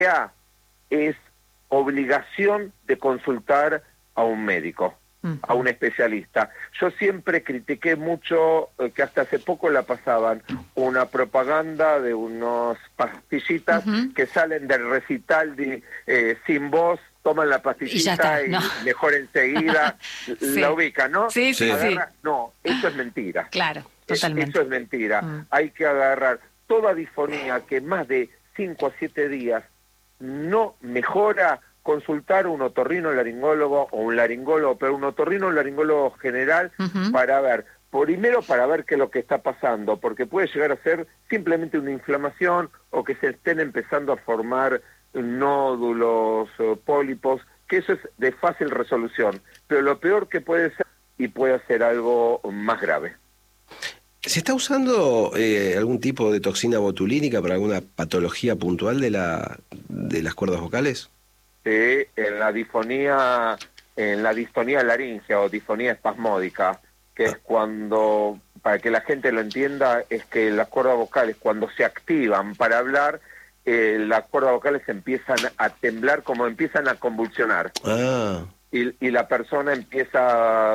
es obligación de consultar a un médico, a un especialista. Yo siempre critiqué mucho que hasta hace poco la pasaban una propaganda de unos pastillitas que salen del recital sin voz, toman la pastillita y mejor enseguida la ubican, ¿no? Sí. No, eso es mentira. Claro, totalmente. Eso es mentira. Hay que agarrar toda disfonía que más de 5 a 7 días no mejora, consultar un otorrinolaringólogo o un laringólogo, pero un otorrinolaringólogo general para ver, primero para ver qué es lo que está pasando, porque puede llegar a ser simplemente una inflamación o que se estén empezando a formar nódulos, pólipos, que eso es de fácil resolución, pero lo peor que puede ser y puede ser algo más grave. ¿Se está usando algún tipo de toxina botulínica para alguna patología puntual de las cuerdas vocales? Sí, en la disfonía laríngea o disfonía espasmódica, que es cuando, para que la gente lo entienda, es que las cuerdas vocales cuando se activan para hablar, las cuerdas vocales empiezan a temblar, como empiezan a convulsionar. Y la persona empieza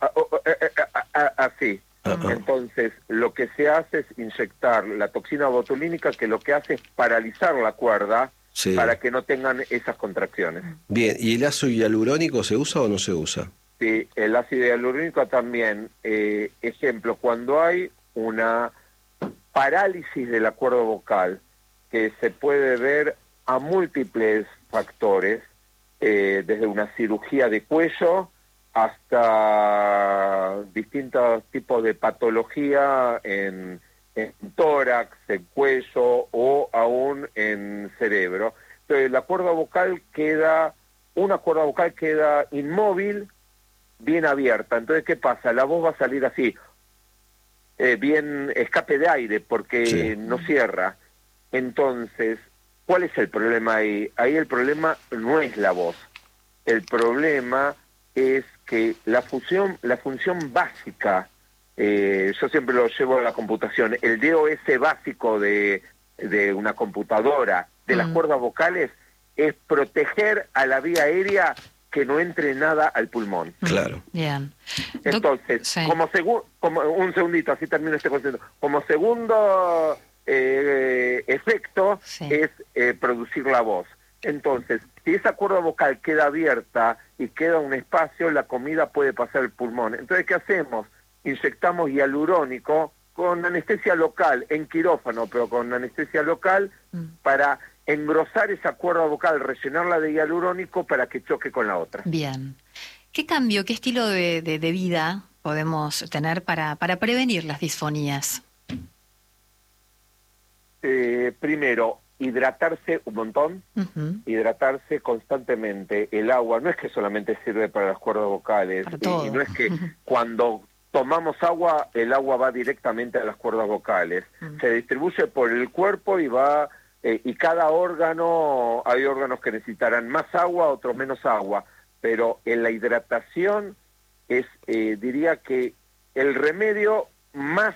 así. Entonces, lo que se hace es inyectar la toxina botulínica, que lo que hace es paralizar la cuerda para que no tengan esas contracciones. Bien, ¿y el ácido hialurónico se usa o no se usa? Sí, el ácido hialurónico también. Ejemplo, cuando hay una parálisis de la cuerda vocal, que se puede ver a múltiples factores, desde una cirugía de cuello hasta distintos tipos de patología en tórax, en cuello o aún en cerebro. Entonces una cuerda vocal queda inmóvil, bien abierta. Entonces, ¿qué pasa? La voz va a salir así, bien escape de aire, porque no cierra. Entonces, ¿cuál es el problema ahí? Ahí el problema no es la voz. El problema es que la función básica, yo siempre lo llevo a la computación, el DOS básico de una computadora, de las cuerdas vocales, es proteger a la vía aérea que no entre nada al pulmón. Claro. Bien. Entonces, como un segundito, así termino este concepto. Como segundo efecto es producir la voz. Entonces, si esa cuerda vocal queda abierta y queda un espacio, la comida puede pasar al pulmón. Entonces, ¿qué hacemos? Inyectamos hialurónico con anestesia local, en quirófano, pero con anestesia local, para engrosar esa cuerda vocal, rellenarla de hialurónico para que choque con la otra. Bien. ¿Qué cambio, qué estilo de vida podemos tener para prevenir las disfonías? Primero, hidratarse un montón, hidratarse constantemente. El agua no es que solamente sirve para las cuerdas vocales, y no es que cuando tomamos agua, el agua va directamente a las cuerdas vocales. Se distribuye por el cuerpo y va, y cada órgano, hay órganos que necesitarán más agua, otros menos agua, pero en la hidratación es, diría que el remedio más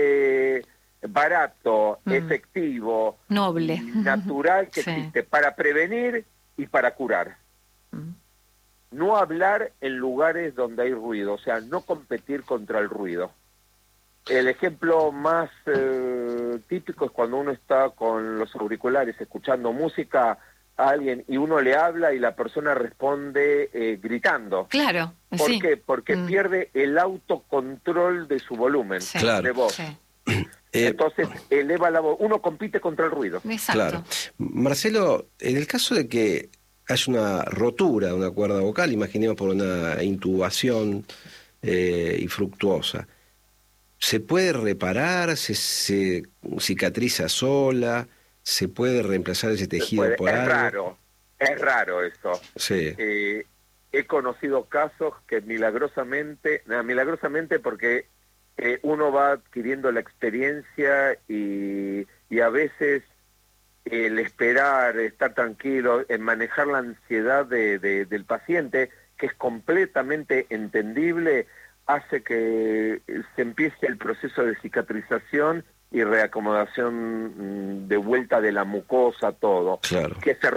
barato, efectivo, noble, natural que existe para prevenir y para curar. No hablar en lugares donde hay ruido, o sea, no competir contra el ruido. El ejemplo más típico es cuando uno está con los auriculares escuchando música a alguien y uno le habla y la persona responde gritando. Claro. ¿Por qué? Porque pierde el autocontrol de su volumen de voz. Entonces eleva la voz, uno compite contra el ruido. Exacto. Claro. Marcelo, en el caso de que haya una rotura de una cuerda vocal, imaginemos por una intubación infructuosa, ¿se puede reparar? ¿Se cicatriza sola? ¿Se puede reemplazar ese tejido por algo? Es raro eso. Sí. He conocido casos que milagrosamente porque uno va adquiriendo la experiencia y a veces el esperar, estar tranquilo, en manejar la ansiedad del paciente, que es completamente entendible, hace que se empiece el proceso de cicatrización y reacomodación de vuelta de la mucosa, todo. Claro. Que se